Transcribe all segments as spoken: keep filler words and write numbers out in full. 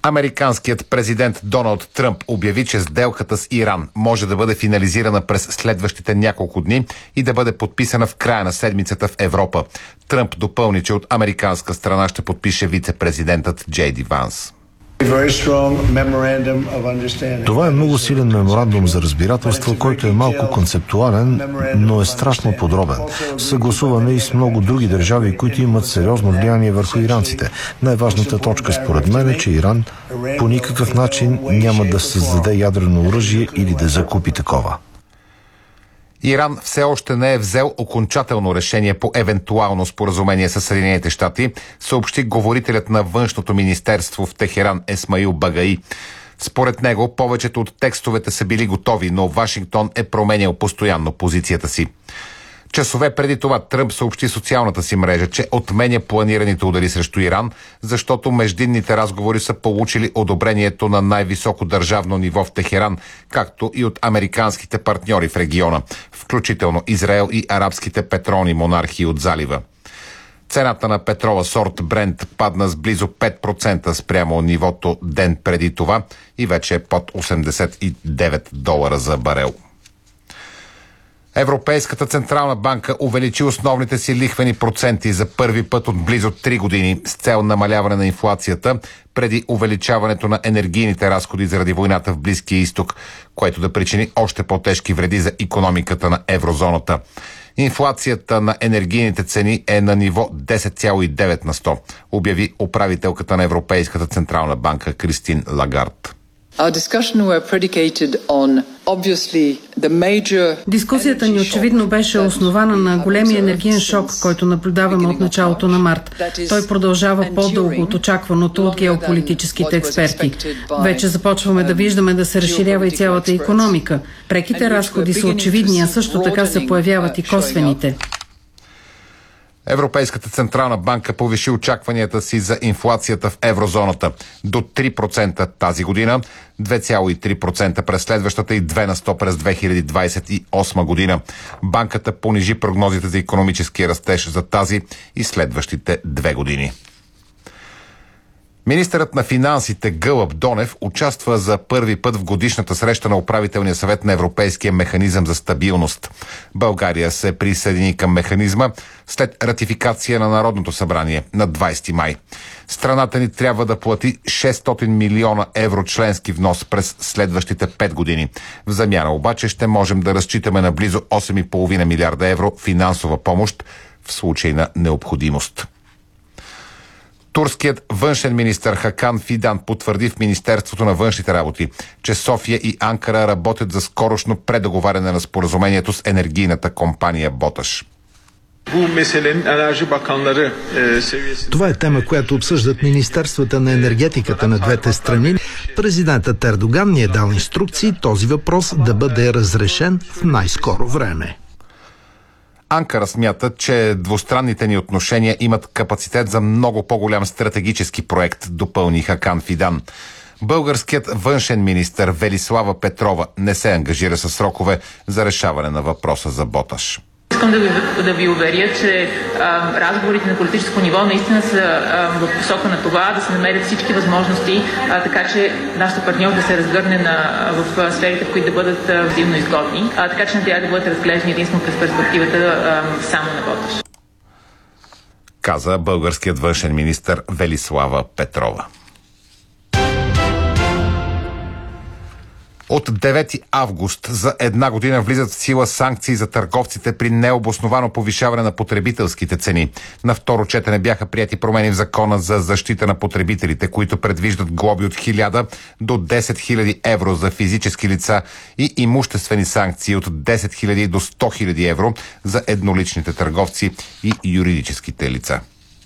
Американският президент Доналд Тръмп обяви, че сделката с Иран може да бъде финализирана през следващите няколко дни и да бъде подписана в края на седмицата в Европа. Тръмп допълни, че от американска страна ще подпише вице-президентът Джей Ди Ванс. Това е много силен меморандум за разбирателство, който е малко концептуален, но е страшно подробен. Съгласуваме и с много други държави, които имат сериозно влияние върху иранците. Най-важната точка според мен е, че Иран по никакъв начин няма да създаде ядрено оръжие или да закупи такова. Иран все още не е взел окончателно решение по евентуално споразумение с Съединените щати, съобщи говорителят на външното министерство в Техеран Есмаил Багаи. Според него повечето от текстовете са били готови, но Вашингтон е променял постоянно позицията си. Часове преди това Тръмп съобщи социалната си мрежа, че отменя планираните удари срещу Иран, защото междинните разговори са получили одобрението на най-високо държавно ниво в Техеран, както и от американските партньори в региона, включително Израел и арабските петролни монархии от залива. Цената на петрола сорт Брент падна с близо пет процента спрямо нивото ден преди това и вече е под осемдесет и девет долара за барел. Европейската централна банка увеличи основните си лихвени проценти за първи път от близо три години с цел намаляване на инфлацията преди увеличаването на енергийните разходи заради войната в Близкия изток, което да причини още по-тежки вреди за икономиката на еврозоната. Инфлацията на енергийните цени е на ниво десет цяло и девет на сто, обяви управителката на Европейската централна банка Кристин Лагард. Дискусията ни очевидно беше основана на големия енергиен шок, който наблюдаваме от началото на март. Той продължава по-дълго от очакваното от геополитическите експерти. Вече започваме да виждаме да се разширява и цялата икономика. Преките разходи са очевидни, а също така се появяват и косвените. Европейската централна банка повиши очакванията си за инфлацията в еврозоната до три процента тази година, две цяло и три процента през следващата и две на сто през две хиляди двадесет и осма година. Банката понижи прогнозите за икономически растеж за тази и следващите две години. Министърът на финансите Гълъб Донев участва за първи път в годишната среща на управителния съвет на Европейския механизъм за стабилност. България се присъедини към механизма след ратификация на Народното събрание на двадесети май. Страната ни трябва да плати шестстотин милиона евро членски внос през следващите пет години. В замяна обаче ще можем да разчитаме на близо осем цяло и пет милиарда евро финансова помощ в случай на необходимост. Турският външен министър Хакан Фидан потвърди в Министерството на външните работи, че София и Анкара работят за скорошно предоговаряне на споразумението с енергийната компания Боташ. Това е тема, която обсъждат министерствата на енергетиката на двете страни. Президентът Ердоган ни е дал инструкции този въпрос да бъде разрешен в най-скоро време. Анкара смята, че двустранните ни отношения имат капацитет за много по-голям стратегически проект, допълни Хакан Фидан. Българският външен министър Велислава Петрова не се ангажира с срокове за решаване на въпроса за Боташ. Искам да ви, да ви уверя, че а, разговорите на политическо ниво наистина са а, в посока на това да се намерят всички възможности, а, така че нашата партньор да се разгърне на, в сферите, в които да бъдат а, взаимно изгодни, а, така че не трябва да бъдат разглеждани единствено през перспективата а, само на Боташ. Каза българският външен министър Велислава Петрова. От девети август за една година влизат в сила санкции за търговците при необосновано повишаване на потребителските цени. На второ четене бяха приети промени в Закона за защита на потребителите, които предвиждат глоби от хиляда до десет хиляди евро за физически лица и имуществени санкции от десет хиляди до сто хиляди евро за едноличните търговци и юридическите лица.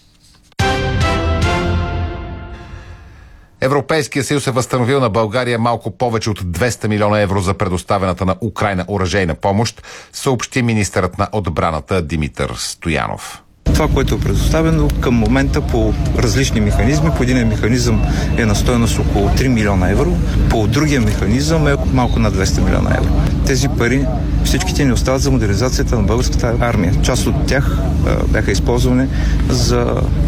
Европейския съюз е възстановил на България малко повече от двеста милиона евро за предоставената на Украйна оръжейна помощ, съобщи министърът на отбраната Димитър Стоянов. Това, което е предоставено към момента по различни механизми. По един механизъм е на стойност около три милиона евро, по другия механизъм е малко над двеста милиона евро. Тези пари, всичките ни остават за модернизацията на българската армия. Част от тях а, бяха използвани за